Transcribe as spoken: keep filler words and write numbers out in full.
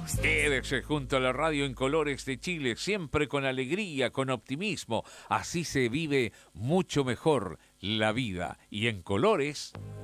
Quédese junto a la radio en Colores de Chile, siempre con alegría, con optimismo. Así se vive mucho mejor la vida. Y en Colores